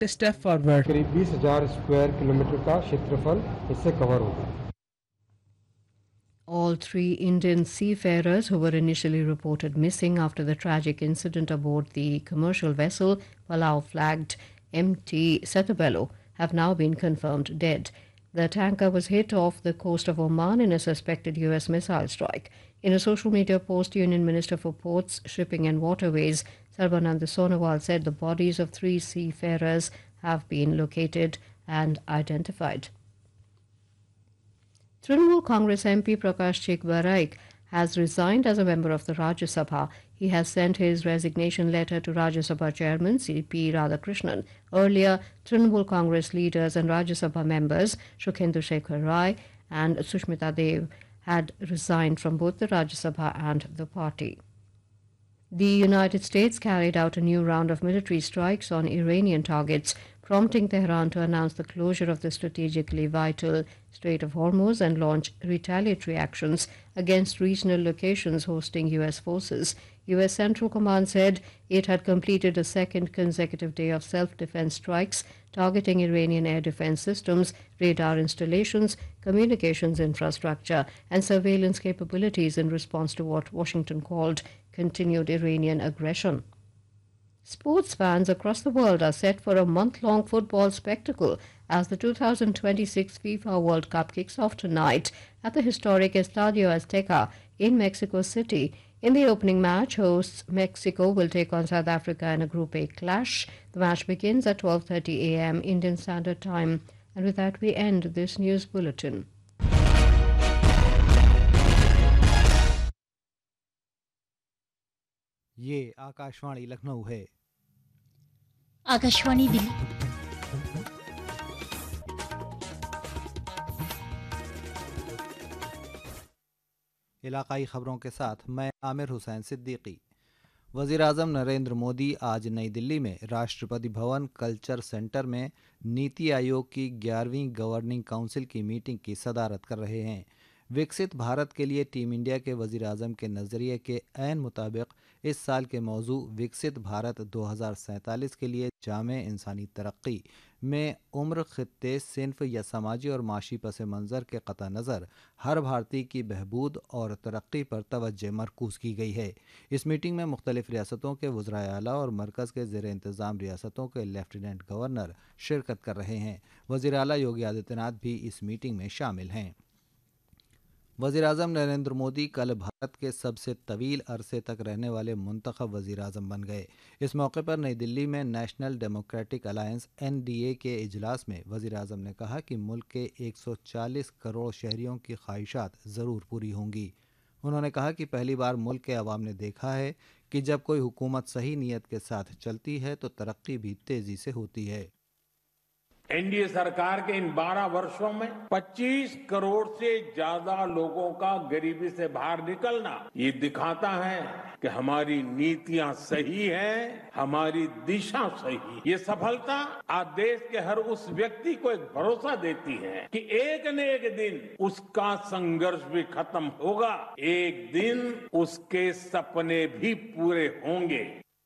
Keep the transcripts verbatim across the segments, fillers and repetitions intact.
step forward. करीब बीस हज़ार स्क्वायर किलोमीटर का क्षेत्रफल इससे कवर होगा. All three Indian seafarers who were initially reported missing after the tragic incident aboard the commercial vessel Palau flagged M T Setabelo have now been confirmed dead. The tanker was hit off the coast of Oman in a suspected U S missile strike. In a social media post, Union Minister for Ports, Shipping and Waterways, Sarbanand Sonowal, said the bodies of three seafarers have been located and identified. Trinamool Congress M P Prakash Chik Baraik has resigned as a member of the Rajya Sabha. He has sent his resignation letter to Rajya Sabha Chairman C P Radhakrishnan. Earlier, Trinamool Congress leaders and Rajya Sabha members Shukhendu Shekhar Rai and Sushmita Dev had resigned from both the Rajya Sabha and the party. The United States carried out a new round of military strikes on Iranian targets, prompting Tehran to announce the closure of the strategically vital Strait of Hormuz and launch retaliatory actions against regional locations hosting U S forces. U S Central Command said it had completed a second consecutive day of self-defense strikes targeting Iranian air defense systems, radar installations, communications infrastructure, and surveillance capabilities in response to what Washington called continued Iranian aggression. Sports fans across the world are set for a month-long football spectacle as the two thousand twenty-six FIFA World Cup kicks off tonight at the historic Estadio Azteca in Mexico City. In the opening match, hosts Mexico will take on South Africa in a Group A clash. The match begins at twelve thirty a m Indian Standard Time. And with that, we end this news bulletin. ये आकाशवाणी लखनऊ है. आकाशवाणी दिल्ली. इलाकाई खबरों के साथ मैं आमिर हुसैन सिद्दीकी. वज़ीर आज़म नरेंद्र मोदी आज नई दिल्ली में राष्ट्रपति भवन कल्चर सेंटर में नीति आयोग की ग्यारहवीं गवर्निंग काउंसिल की मीटिंग की सदारत कर रहे हैं. विकसित भारत के लिए टीम इंडिया के वज़ीर आज़म के नज़रिए के ऐन मुताबिक इस साल के मौजू विकसित भारत दो हज़ार सैंतालीस के लिए जामे इंसानी तरक्की में उम्र, खित्ते, सिन्फ या समाजी और माशी पस मंज़र के क़ता नज़र हर भारतीय की बहबूद और तरक्की पर तवज्जो मरकूज़ की गई है. इस मीटिंग में मुख्तलिफ़ रियासतों के वज़राए आला और मरकज़ के ज़ेर इंतज़ाम रियासतों के लेफ्टिनेंट गवर्नर शिरकत कर रहे हैं. वज़ीर आला योगी आदित्यनाथ भी इस मीटिंग में शामिल हैं. वज़ीर आज़म नरेंद्र मोदी कल भारत के सबसे तवील अरसे तक रहने वाले मुंतखब वज़ीर आज़म बन गए. इस मौके पर नई दिल्ली में national democratic alliance N D A के इजलास में वज़ीर आज़म ने कहा कि मुल्क के एक सौ चालीस करोड़ शहरियों की ख्वाहिशात ज़रूर पूरी होंगी. उन्होंने कहा कि पहली बार मुल्क के अवाम ने देखा है कि जब कोई हुकूमत सही नीयत के साथ चलती है तो तरक्की भी तेज़ी से होती है. एन डी ए सरकार के इन बारह वर्षों में पच्चीस करोड़ से ज्यादा लोगों का गरीबी से बाहर निकलना ये दिखाता है कि हमारी नीतियां सही हैं, हमारी दिशा सही है. ये सफलता आज देश के हर उस व्यक्ति को एक भरोसा देती है कि एक न एक दिन उसका संघर्ष भी खत्म होगा, एक दिन उसके सपने भी पूरे होंगे.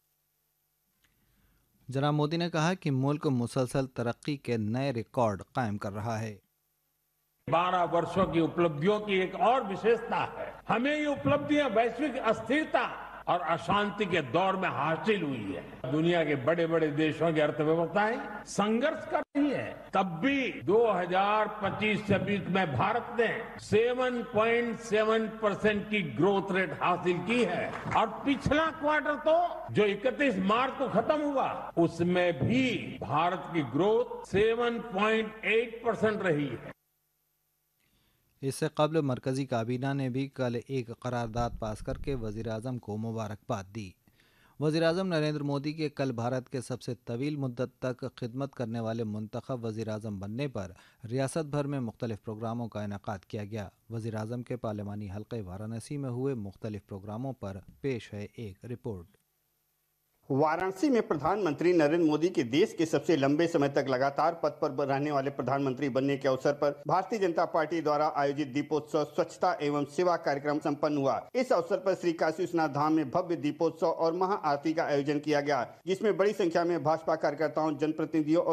जनाब मोदी ने कहा कि मुल्क मुसलसल तरक्की के नए रिकॉर्ड कायम कर रहा है. बारह वर्षों की उपलब्धियों की एक और विशेषता है, हमें ये उपलब्धियां वैश्विक अस्थिरता और अशांति के दौर में हासिल हुई है. दुनिया के बड़े बड़े देशों की अर्थव्यवस्थाएं संघर्ष कर रही है, तब भी दो हज़ार पच्चीस छब्बीस में भारत ने सात पॉइंट सात परसेंट की ग्रोथ रेट हासिल की है. और पिछला क्वार्टर तो जो इकतीस मार्च को खत्म हुआ उसमें भी भारत की ग्रोथ सात पॉइंट आठ परसेंट रही है. इससे कबल मरकज़ी काबीना ने भी कल एक करारदाद पास करके वज़ीर आज़म को मुबारकबाद दी. वज़ीर आज़म नरेंद्र मोदी के कल भारत के सबसे तवील मुद्दत तक खिदमत करने वाले मुंतखब वज़ीर आज़म बनने पर रियासत भर में मुख्तलिफ़ प्रोग्रामों का इनेकाद किया गया. वज़ीर आज़म के पार्लिमानी हल्के वाराणसी में हुए मुख्तलिफ़ प्रोग्रामों पर पेश है एक रिपोर्ट. वाराणसी में प्रधानमंत्री नरेंद्र मोदी के देश के सबसे लंबे समय तक लगातार पद पर रहने वाले प्रधानमंत्री बनने के अवसर पर भारतीय जनता पार्टी द्वारा आयोजित दीपोत्सव स्वच्छता एवं सेवा कार्यक्रम संपन्न हुआ. इस अवसर पर श्री काशी विश्वनाथ धाम में भव्य दीपोत्सव और महाआरती का आयोजन किया गया, जिसमें बड़ी संख्या में भाजपा कार्यकर्ताओं, जनप्रतिनिधियों